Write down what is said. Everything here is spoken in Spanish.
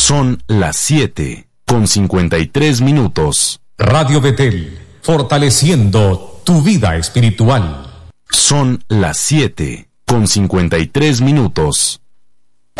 Son las 7:53. Radio Betel, fortaleciendo tu vida espiritual. Son las 7:53.